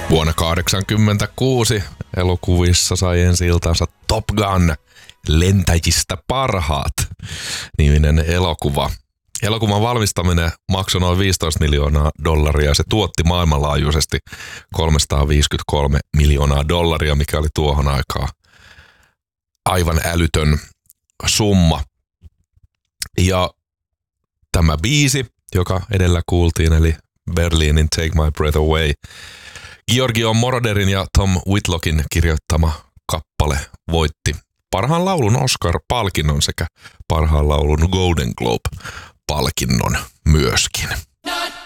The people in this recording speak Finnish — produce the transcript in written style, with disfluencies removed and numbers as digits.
Vuonna 1986 elokuvissa sai ensi-iltansa Top Gun lentäjistä parhaat -niminen elokuva. Elokuvan valmistaminen maksoi noin $15 miljoonaa ja se tuotti maailmanlaajuisesti $353 miljoonaa, mikä oli tuohon aikaan aivan älytön summa. Ja tämä biisi, joka edellä kuultiin, eli Berlinin Take My Breath Away, Giorgio Moroderin ja Tom Whitlockin kirjoittama kappale, voitti parhaan laulun Oscar-palkinnon sekä parhaan laulun Golden Globe-palkinnon myöskin.